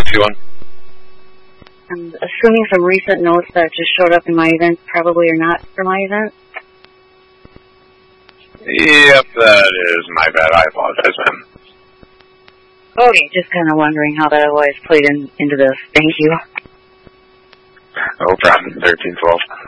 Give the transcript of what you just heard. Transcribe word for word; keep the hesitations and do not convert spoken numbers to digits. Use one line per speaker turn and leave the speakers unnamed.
two one.
I'm assuming from recent notes that just showed up in my event probably are not for my event.
Yep, that is my bad. I apologize, ma'am.
Okay, just kind of wondering how that otherwise played in, into this. Thank you.
No problem. thirteen twelve.